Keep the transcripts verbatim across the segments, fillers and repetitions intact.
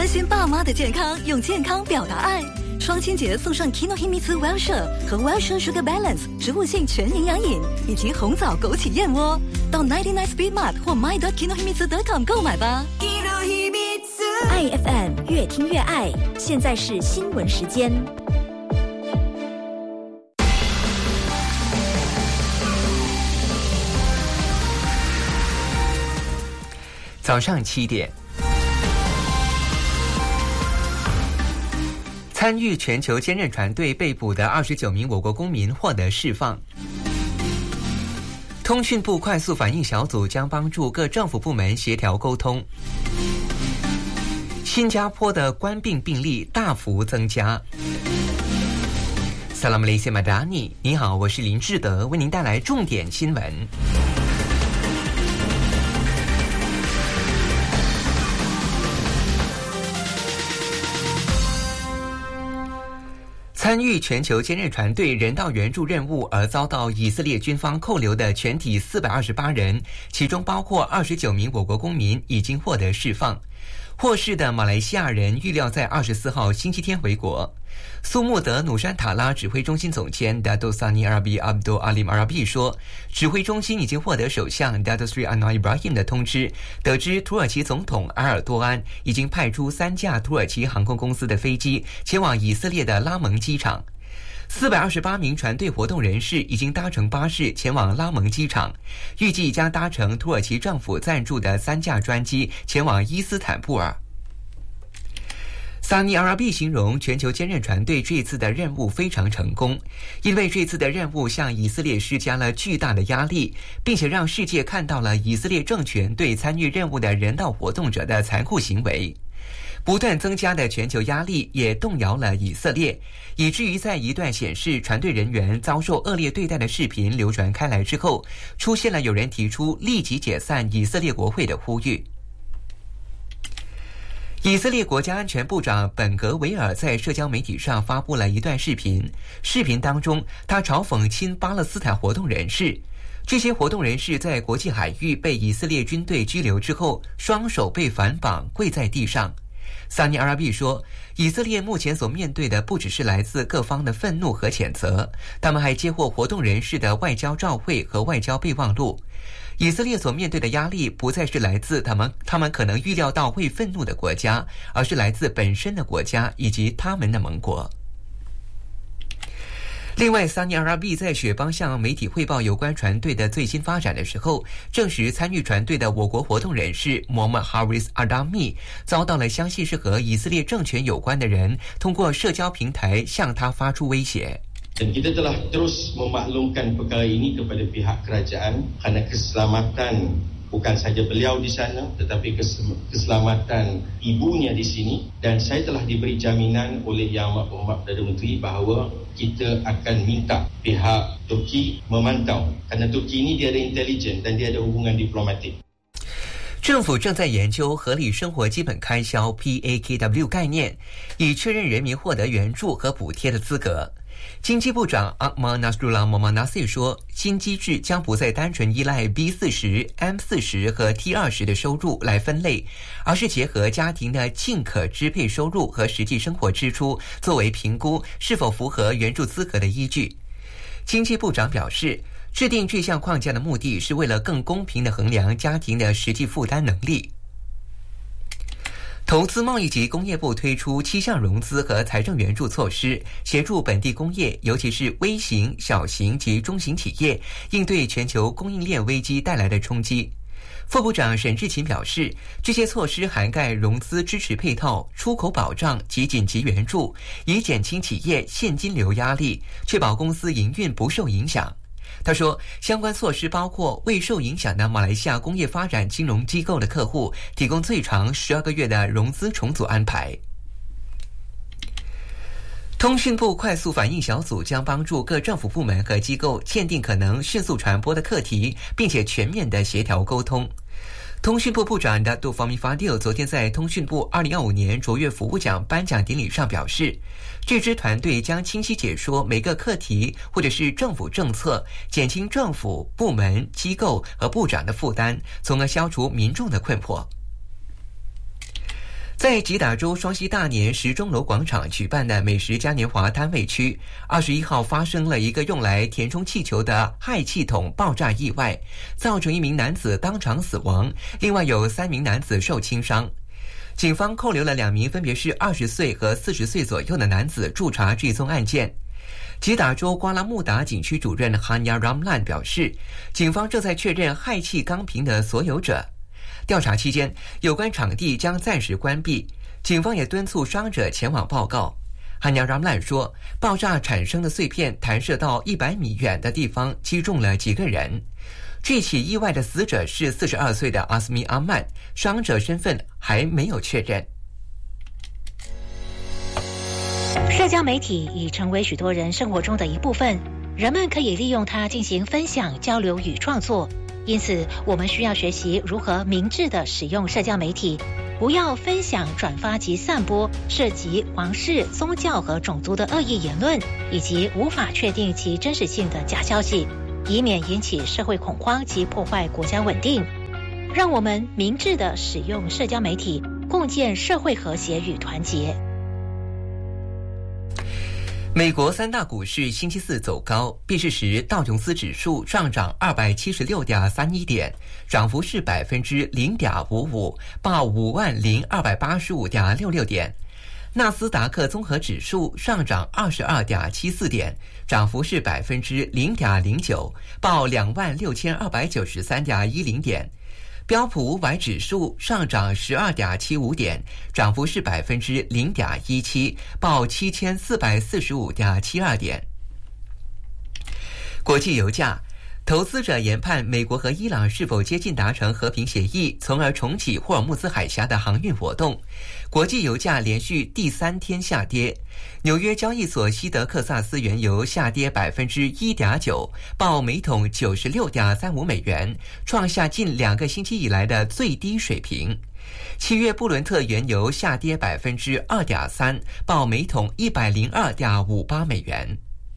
关心爸妈的健康，用健康表达爱。双亲节送上 Kinohimitsu Wellshire 和 Wellshire Sugar Balance 植物性全营养饮，以及红枣枸杞燕窝。到 九十九 Speed Mart 或 my dot kinohimitsu dot com 购买吧。 爱 F M 越听越爱，现在是新闻时间。 早上七点，参与全球坚韧船队被捕的二十九名我国公民获得释放。通讯部快速反应小组将帮助各政府部门协调沟通。新加坡的冠病病例大幅增加。萨拉姆雷西马达尼，你好，我是林志德，为您带来重点新闻。参与全球坚韧船队人道援助任务而遭到以色列军方扣留的全体四百二十八人，其中包括二十九名我国公民已经获得释放。获释的马来西亚人预料在二十四号星期天回国。苏穆德努山塔拉指挥中心总监 Dato Sani Arabi Abdul Alim Arabi 说，指挥中心已经获得首相 Dato Sri Anwar Ibrahim 的通知，得知土耳其总统埃尔多安已经派出三架土耳其航空公司的飞机前往以色列的拉蒙机场。四百二十八名船队活动人士已经搭乘巴士前往拉蒙机场，预计将搭乘土耳其政府赞助的三架专机前往伊斯坦布尔。萨尼阿拉比形容全球坚韧船队这次的任务非常成功，因为这次的任务向以色列施加了巨大的压力，并且让世界看到了以色列政权对参与任务的人道活动者的残酷行为。不断增加的全球压力也动摇了以色列，以至于在一段显示船队人员遭受恶劣对待的视频流传开来之后，出现了有人提出立即解散以色列国会的呼吁。以色列国家安全部长本格维尔在社交媒体上发布了一段视频，视频当中他嘲讽亲巴勒斯坦活动人士，这些活动人士在国际海域被以色列军队拘留之后，双手被反绑跪在地上。萨尼阿拉比说，以色列目前所面对的不只是来自各方的愤怒和谴责，他们还接获活动人士的外交照会和外交备忘录。以色列所面对的压力不再是来自他们他们可能预料到会愤怒的国家，而是来自本身的国家以及他们的盟国。另外，萨尼阿拉比在雪邦向媒体汇报有关船队的最新发展的时候，证实参与船队的我国活动人士 Muhammad Haris Adami 遭到了相信是和以色列政权有关的人通过社交平台向他发出威胁。 Dan kita telah terus memaklumkan perkara ini kepada pihak kerajaan kerana keselamatan bukan sahaja beliau di sana tetapi keselamatan ibunya di sini, dan saya telah diberi jaminan oleh Yang Amat Perdana Menteri bahawa kita akan minta pihak Turki memantau kerana Turki ini dia ada intelijen dan dia ada hubungan diplomatik。 政府正在研究合理生活基本开销 P A K W 概念，以确认人民获得援助和补贴的资格。经济部长 Akmal Nasrullah Mohammad Nasir 说，新机制将不再单纯依赖 B 四十、M 四十 和 T 二十 的收入来分类，而是结合家庭的净可支配收入和实际生活支出，作为评估是否符合援助资格的依据。经济部长表示，制定这项框架的目的是为了更公平地衡量家庭的实际负担能力。投资贸易及工业部推出七项融资和财政援助措施，协助本地工业，尤其是微型、小型及中型企业，应对全球供应链危机带来的冲击。副部长沈志勤表示，这些措施涵盖融资支持配套、出口保障及紧急援助，以减轻企业现金流压力，确保公司营运不受影响。他说，相关措施包括为受影响的马来西亚工业发展金融机构的客户提供最长十二个月的融资重组安排。通讯部快速反应小组将帮助各政府部门和机构鉴定可能迅速传播的课题，并且全面的协调沟通。通讯部部长 Dato Fahmi Fadil 昨天在通讯部二零二五年卓越服务奖颁奖典礼上表示，这支团队将清晰解说每个课题或者是政府政策，减轻政府部门机构和部长的负担，从而消除民众的困惑。 在吉打州双溪大年时钟楼广场举办的美食嘉年华摊位区，二十一号发生了一个用来填充气球的氦气筒爆炸意外，造成一名男子当场死亡，另外有三名男子受轻伤。警方扣留了两名分别是二十岁和四十岁左右的男子驻查追踪案件。吉打州瓜拉穆达景区主任 Hanya Ramlan 表示，警方正在确认氦气钢瓶的所有者。调查期间，有关场地将暂时关闭，警方也敦促伤者前往报告。Hanya Ramlan 说，爆炸产生的碎片弹射到一百米远的地方，击中了几个人。这起意外的死者是四十二岁的阿斯米阿曼，伤者身份还没有确认。 社交媒体已成为许多人生活中的一部分，人们可以利用它进行分享、交流与创作。因此，我们需要学习如何明智地使用社交媒体，不要分享、转发及散播涉及皇室、宗教和种族的恶意言论，以及无法确定其真实性的假消息，以免引起社会恐慌及破坏国家稳定。让我们明智地使用社交媒体，共建社会和谐与团结。 美国三大股市星期四走高，闭市时道琼斯指数上涨二百七十六点三一点，涨幅是百分之零点五五，报五万零二百八十五点六六点。纳斯达克综合指数上涨二十二点七四点，涨幅是百分之零点零九，报两万六千二百九十三点一零点。标普五百指数上涨十二点七五点，涨幅是百分之零点一七，报七千四百四十五点七二点。国际油价，投资者研判美国和伊朗是否接近达成和平协议，从而重启霍尔木兹海峡的航运活动。国际油价连续第三天下跌，纽约交易所西德克萨斯原油下跌百分之一点九，报每桶九十六点三五美元，创下近两个星期以来的最低水平。七月布伦特原油下跌百分之二点三，报每桶一百零二点五八美元。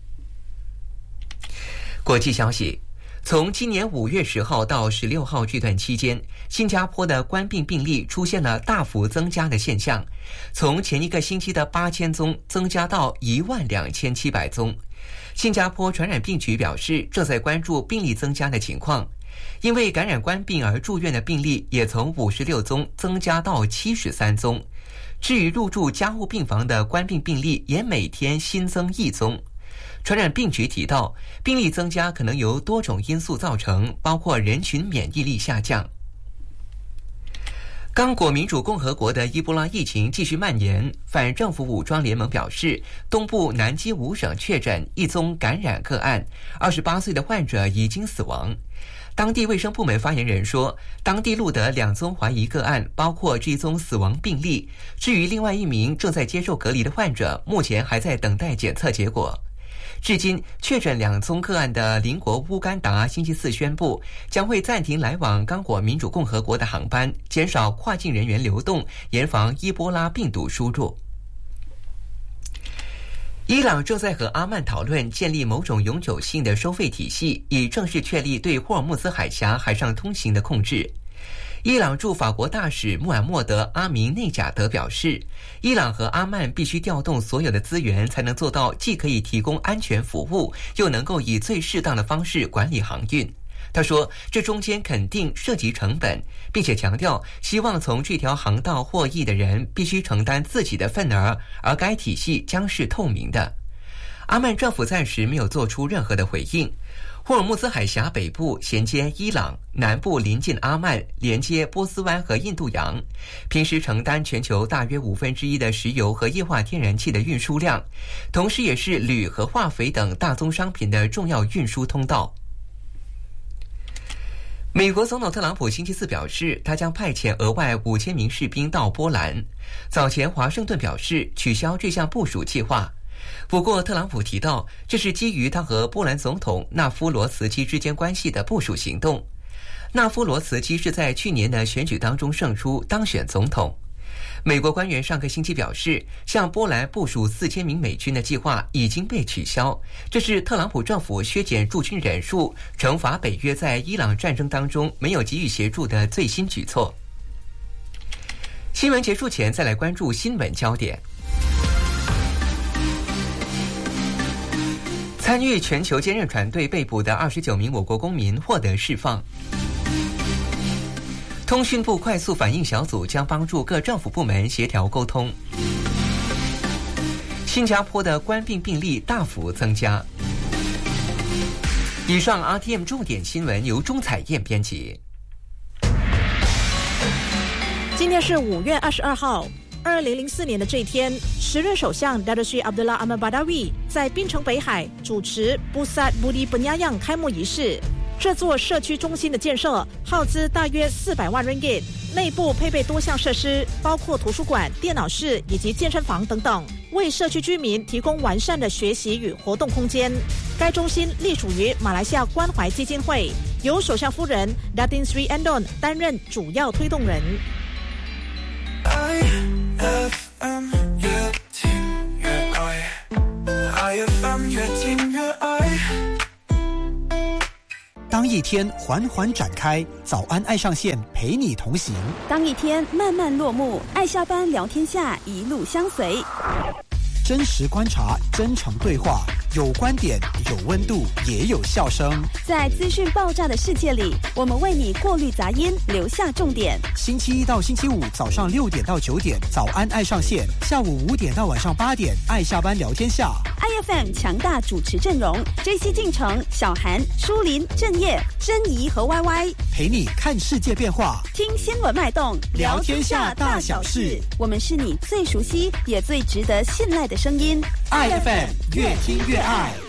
国际消息。从今年五月十号到十六号这段期间，新加坡的冠病病例出现了大幅增加的现象，从前一个星期的八千宗增加到一万两千七百宗。新加坡传染病局表示，正在关注病例增加的情况，因为感染冠病而住院的病例也从五十六宗增加到七十三宗。至于入住加护病房的冠病病例，也每天新增一宗。传染病局提到，病例增加可能由多种因素造成，包括人群免疫力下降。刚果民主共和国的伊波拉疫情继续蔓延，反政府武装联盟表示，东部南基五省确诊一宗感染个案，二十八岁的患者已经死亡。当地卫生部门发言人说，当地录得两宗怀疑个案，包括这一宗死亡病例。至于另外一名正在接受隔离的患者，目前还在等待检测结果。至今确诊两宗个案的邻国乌干达星期四宣布，将会暂停来往刚果民主共和国的航班，减少跨境人员流动，严防伊波拉病毒输入。伊朗正在和阿曼讨论建立某种永久性的收费体系，以正式确立对霍尔木兹海峡海上通行的控制。伊朗驻法国大使穆罕默德·阿明内贾德表示，伊朗和阿曼必须调动所有的资源，才能做到既可以提供安全服务，又能够以最适当的方式管理航运。他说，这中间肯定涉及成本，并且强调，希望从这条航道获益的人必须承担自己的份额，而该体系将是透明的。阿曼政府暂时没有做出任何的回应。霍尔木兹海峡北部衔接伊朗，南部临近阿曼，连接波斯湾和印度洋，平时承担全球大约五分之一的石油和液化天然气的运输量，同时也是铝和化肥等大宗商品的重要运输通道。美国总统特朗普星期四表示，他将派遣额外五千名士兵到波兰。早前华盛顿表示取消这项部署计划。不过，特朗普提到，这是基于他和波兰总统纳夫罗茨基之间关系的部署行动。纳夫罗茨基是在去年的选举当中胜出，当选总统。美国官员上个星期表示，向波兰部署四千名美军的计划已经被取消，这是特朗普政府削减驻军人数，惩罚北约在伊朗战争当中没有给予协助的最新举措。 新闻结束前，再来关注新闻焦点。参与全球坚韧船队被捕的二十九名我国公民获得释放。通讯部快速反应小组将帮助各政府部门协调沟通。新加坡的冠病病例大幅增加。以上 R T M 重点新闻由钟彩燕编辑。 今天是五月二十二号。二零零四年的这一天，时任首相 Datuk Seri Abdullah Ahmad Badawi 在槟城北海主持 Pusat Budi Penyayang 开幕仪式。这座社区中心的建设耗资大约四百万 ringgit， 内部配备多项设施，包括图书馆、电脑室以及健身房等等，为社区居民提供完善的学习与活动空间。该中心隶属于马来西亚关怀基金会，由首相夫人 Datin Sri Andon 担任主要推动人。 I F M 越听越爱 I F M 越听越爱。 当一天缓缓展开，早安爱上线陪你同行； 当一天慢慢落幕，爱下班聊天下一路相随。 真实观察，真诚对话，有观点，有温度，也有笑声。 在资讯爆炸的世界里，我们为你过滤杂音，留下重点。 星期一到星期五早上六点到九点，早安爱上线；下午五点到晚上八点，爱下班聊天下。 I F M 强大主持阵容 ：J C 进城、小韩、舒林、郑业、珍怡和 Y Y， 陪你看世界变化， 听新闻脉动， 聊天下大小事。 我们是你最熟悉也最值得信赖的声音。 I F M 越听越爱。